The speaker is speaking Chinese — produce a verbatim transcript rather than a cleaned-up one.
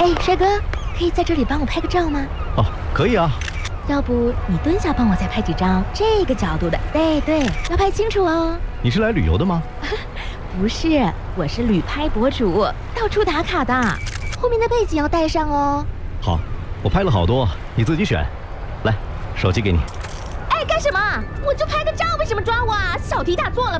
哎，帅哥，可以在这里帮我拍个照吗？ 哦，可以啊。 要不你蹲下帮我再拍几张这个角度的？对对，要拍清楚哦。 你是来旅游的吗？ 不是，我是旅拍博主，到处打卡的。后面的背景要带上哦。 好，我拍了好多，你自己选。来，手机给你。 哎，干什么？我就拍个照，为什么抓我啊？小题大做了吧？